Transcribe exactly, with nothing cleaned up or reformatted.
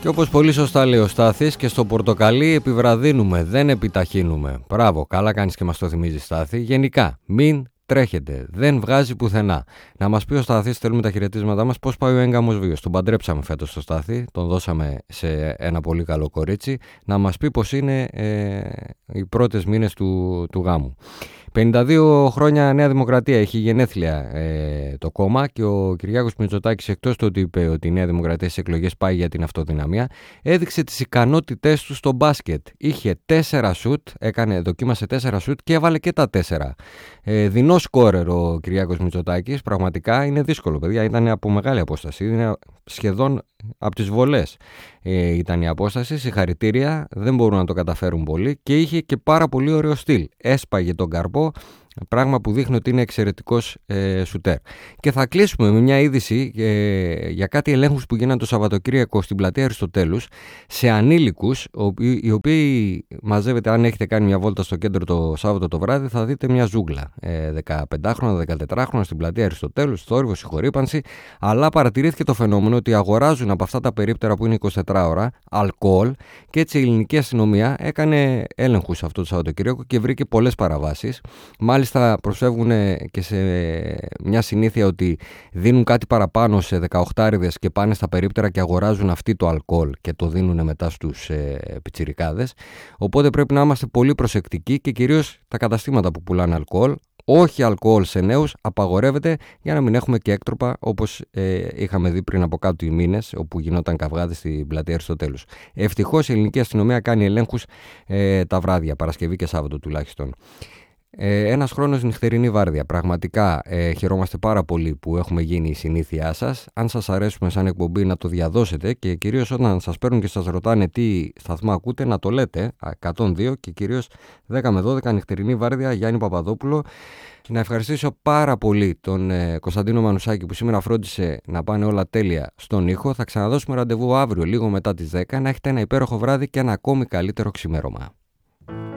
Και όπως πολύ σωστά λέει ο Στάθης, και στο πορτοκαλί επιβραδύνουμε, δεν επιταχύνουμε. Μπράβο, καλά κάνεις και μας το θυμίζει, Στάθη. Γενικά, μην τρέχετε, δεν βγάζει πουθενά. Να μας πει ο Στάθης, θέλουμε τα χαιρετίσματά μας, πώς πάει ο έγκαμος βίος. Τον παντρέψαμε φέτος στο Στάθη, τον δώσαμε σε ένα πολύ καλό κορίτσι. Να μας πει πώς είναι ε, οι πρώτες μήνες του, του γάμου. πενήντα δύο χρόνια Νέα Δημοκρατία, έχει γενέθλια ε, το κόμμα, και ο Κυριάκος Μητσοτάκης, εκτός του ότι είπε ότι η Νέα Δημοκρατία στις εκλογές πάει για την αυτοδυναμία, έδειξε τις ικανότητές του στο μπάσκετ. Είχε τέσσερα σουτ, έκανε, δοκίμασε τέσσερα σουτ και έβαλε και τα τέσσερα. Ε, δεινό σκόρερ ο Κυριάκος Μητσοτάκης, πραγματικά είναι δύσκολο, παιδιά, ήταν από μεγάλη απόσταση, είναι σχεδόν από τις βολές ε, ήταν η απόσταση. Συγχαρητήρια, δεν μπορούν να το καταφέρουν πολλοί, και είχε και πάρα πολύ ωραίο στυλ. Έσπαγε τον καρπό, πράγμα που δείχνει ότι είναι εξαιρετικός ε, σουτέρ. Και θα κλείσουμε με μια είδηση ε, για κάτι ελέγχους που γίνανε το Σαββατοκύριακο στην πλατεία Αριστοτέλους σε ανήλικους, οι οποίοι μαζεύετε, αν έχετε κάνει μια βόλτα στο κέντρο το Σάββατο το βράδυ, θα δείτε μια ζούγκλα. Ε, δεκαπεντάχρονα, δεκατετράχρονα στην πλατεία Αριστοτέλους, θόρυβος, συγχωρήπανση, αλλά παρατηρήθηκε το φαινόμενο ότι αγοράζουν από αυτά τα περίπτερα που είναι εικοσιτέσσερις ώρα αλκοόλ, και έτσι η ελληνική αστυνομία έκανε έλεγχους αυτό το Σαββατοκύριακο και βρήκε πολλές παραβάσεις. Μάλιστα προσφεύγουν και σε μια συνήθεια ότι δίνουν κάτι παραπάνω σε δεκαοχτάριδες και πάνε στα περίπτερα και αγοράζουν αυτοί το αλκοόλ και το δίνουν μετά στους ε, πιτσιρικάδες. Οπότε πρέπει να είμαστε πολύ προσεκτικοί, και κυρίως τα καταστήματα που πουλάνε αλκοόλ. Όχι αλκοόλ σε νέους, απαγορεύεται, για να μην έχουμε και έκτροπα όπως ε, είχαμε δει πριν από κάτω οι μήνες, όπου γινόταν καυγάδες στην πλατεία Αριστοτέλους. Ευτυχώς η ελληνική αστυνομία κάνει ελέγχους ε, τα βράδια, Παρασκευή και Σάββατο τουλάχιστον. Ε, ένας χρόνος νυχτερινή βάρδια. Πραγματικά ε, χαιρόμαστε πάρα πολύ που έχουμε γίνει η συνήθειά σας. Αν σας αρέσουμε σαν εκπομπή, να το διαδώσετε, και κυρίως όταν σας παίρνουν και σας ρωτάνε τι σταθμό ακούτε, να το λέτε. εκατόν δύο και κυρίως δέκα με δώδεκα νυχτερινή βάρδια, Γιάννη Παπαδόπουλο. Να ευχαριστήσω πάρα πολύ τον ε, Κωνσταντίνο Μανουσάκη που σήμερα φρόντισε να πάνε όλα τέλεια στον ήχο. Θα ξαναδώσουμε ραντεβού αύριο λίγο μετά τις δέκα. Να έχετε ένα υπέροχο βράδυ και ένα ακόμη καλύτερο ξημέρωμα.